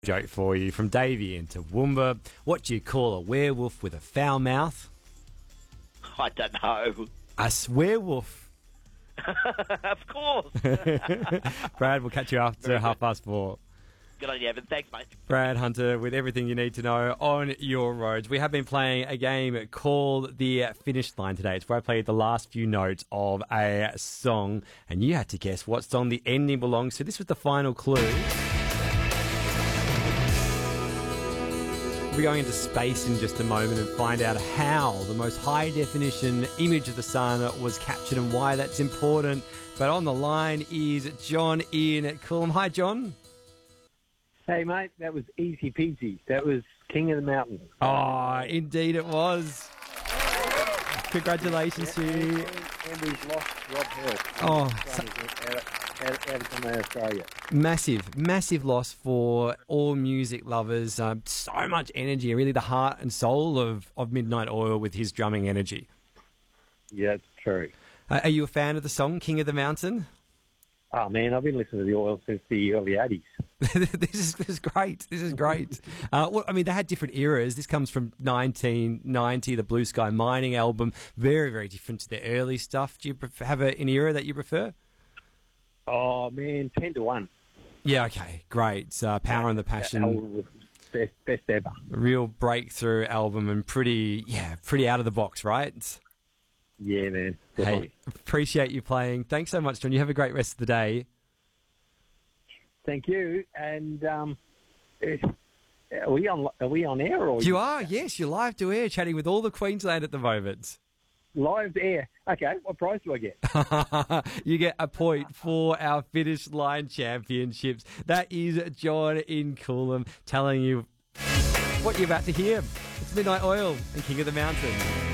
Joke for you from Davey in Toowoomba. What do you call a werewolf with a foul mouth? I don't know. A swearwolf. Of course. Brad, we'll catch you after 4:30. Good on you, Evan. Thanks, mate. Brad Hunter with everything you need to know on your roads. We have been playing a game called The Finish Line today. It's where I played the last few notes of a song, and you had to guess what song the ending belongs to. This was the final clue. We'll be going into space in just a moment and find out how the most high-definition image of the sun was captured and why that's important. But on the line is John in Coolum. Hi, John. Hey, mate, that was easy peasy. That was King of the Mountain. Oh, indeed it was. Congratulations to you. And we've lost Rob Hill. Out of Australia. Massive loss for all music lovers. So much energy, really the heart and soul of Midnight Oil with his drumming energy. Yeah, it's true. Are you a fan of the song King of the Mountain? Oh, man, I've been listening to the Oil since the early 80s. This is great. This is great. Well, I mean, they had different eras. This comes from 1990, the Blue Sky Mining album. Very, very different to their early stuff. Do you have an era that you prefer? Oh, man, 10 to 1. Yeah, okay, great. Power and the Passion. That album was best ever. A real breakthrough album and pretty out of the box, right? Yeah, man. Definitely. Hey, appreciate you playing. Thanks so much, John. You have a great rest of the day. Thank you. And are we on air? Or You are, yes. You're live to air, chatting with all the Queensland at the moment. Live air. Okay, what prize do I get? You get a point for our Finish Line Championships. That is John in Coolum telling you what you're about to hear. It's Midnight Oil and King of the Mountain.